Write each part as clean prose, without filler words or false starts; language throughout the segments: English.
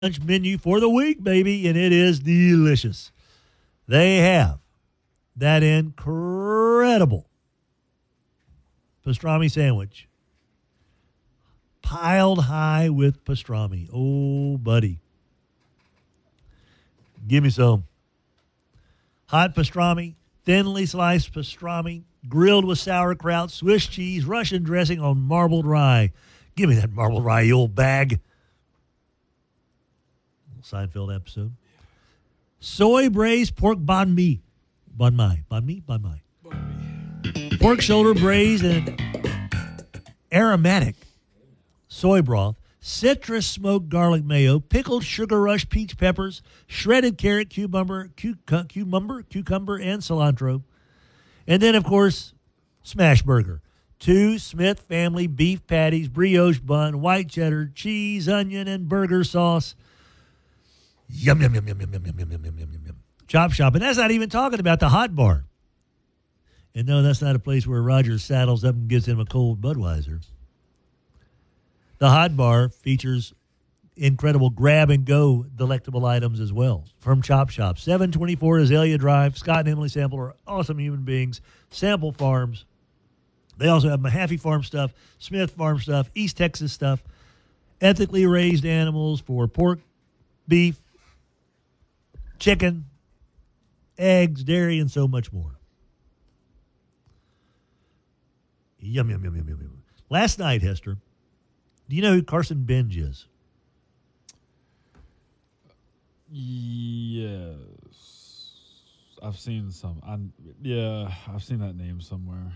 lunch menu for the week, baby, and it is delicious. They have that incredible pastrami sandwich, piled high with pastrami. Oh, buddy. Give me some. Hot pastrami, thinly sliced pastrami, grilled with sauerkraut, Swiss cheese, Russian dressing on marbled rye. Give me that marbled rye, you old bag. Seinfeld episode. Soy braised pork banh mi. Banh mi. Pork shoulder braised in aromatic soy broth, citrus smoked garlic mayo, pickled sugar rush peach peppers, shredded carrot, cucumber, and cilantro. And then, of course, smash burger. 2 Smith family beef patties, brioche bun, white cheddar, cheese, onion, and burger sauce. Yum, yum, yum, yum, yum, yum, yum, yum, yum, yum, yum, yum. Chop shop. And that's not even talking about the hot bar. And no, that's not a place where Roger saddles up and gives him a cold Budweiser. The hot bar features incredible grab-and-go delectable items as well from Chop Shop. 724 Azalea Drive. Scott and Emily Sample are awesome human beings. Sample Farms. They also have Mahaffey Farm stuff, Smith Farm stuff, East Texas stuff, ethically raised animals for pork, beef, chicken, eggs, dairy, and so much more. Yum, yum, yum, yum, yum, yum. Last night, Hester, do you know who Carson Benj is? Yes. I've seen some. I've seen that name somewhere.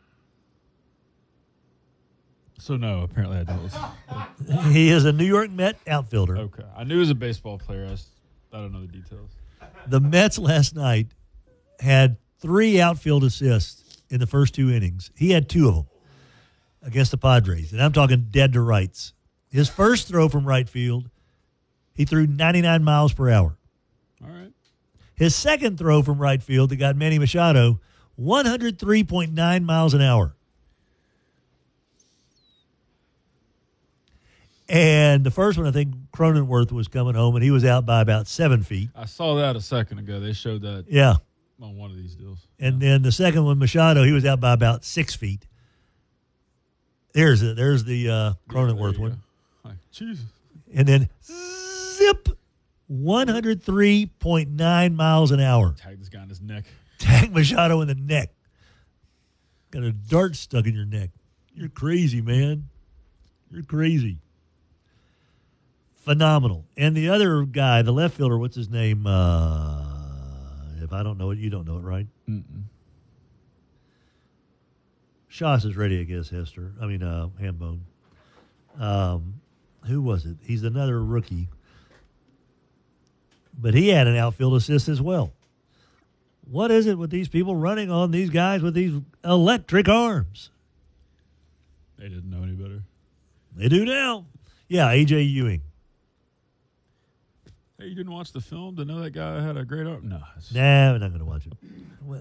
So, no, apparently I don't. He is a New York Met outfielder. Okay. I knew he was a baseball player. I don't know the details. The Mets last night had 3 outfield assists in the first 2 innings. He had 2 of them against the Padres, and I'm talking dead to rights. His first throw from right field, he threw 99 miles per hour. All right. His second throw from right field that got Manny Machado, 103.9 miles an hour. And the first one, I think Cronenworth was coming home, and he was out by about 7 feet. I saw that a second ago. They showed that on one of these deals. And then the second one, Machado, he was out by about 6 feet. There's the Cronenworth one. Like, Jesus. And then, zip, 103.9 miles an hour. Tag this guy in his neck. Tag Machado in the neck. Got a dart stuck in your neck. You're crazy, man. You're crazy. Phenomenal. And the other guy, the left fielder, what's his name? If I don't know it, you don't know it, right? Mm-mm. Shoss is ready, I guess, Hester. I mean, Hambone. Who was it? He's another rookie. But he had an outfield assist as well. What is it with these people running on these guys with these electric arms? They didn't know any better. They do now. Yeah, A.J. Ewing. Hey, you didn't watch the film to know that guy had a great arm? No. Nah, we're not going to watch it. Well,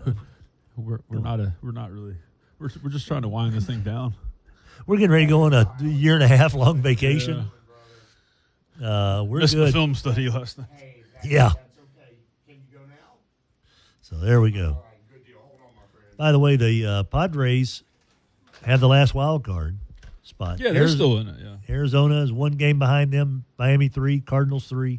We're just trying to wind this thing down. we're getting ready to go on a 1.5 year long vacation. We're Missed good. the film study last night. Yeah. That's okay. Can you go now? So there we go. All right, good deal. Hold on, my friend. By the way, the Padres have the last wild card spot. Yeah, they're still in it, yeah. Arizona is 1 game behind them. Miami 3, Cardinals 3.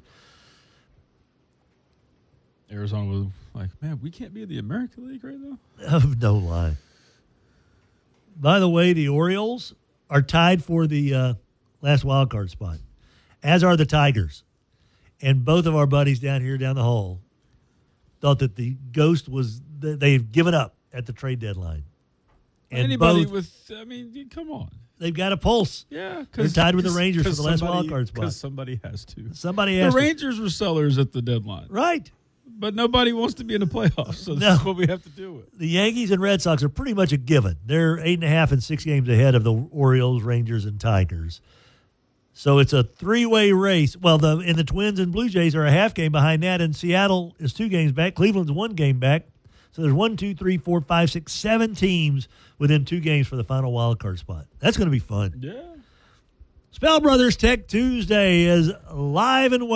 Arizona was like, man, we can't be in the American League right now? No lie. By the way, the Orioles are tied for the last wild card spot, as are the Tigers. And both of our buddies down here down the hall thought that the ghost was they've given up at the trade deadline. And anybody both, come on. they've got a pulse. Yeah. They're tied with the Rangers for the last wild card spot. Because somebody has to. Somebody The has to. Rangers were sellers at the deadline. Right. But nobody wants to be in the playoffs, so No. that's what we have to deal with. The Yankees and Red Sox are pretty much a given. They're 8.5 and 6 games ahead of the Orioles, Rangers, and Tigers. So it's a 3-way race. Well, the Twins and Blue Jays are a half game behind that, and Seattle is 2 games back. Cleveland's 1 game back. So there's 1, 2, 3, 4, 5, 6, 7 teams within 2 games for the final wild card spot. That's going to be fun. Yeah. Spell Brothers Tech Tuesday is live and well.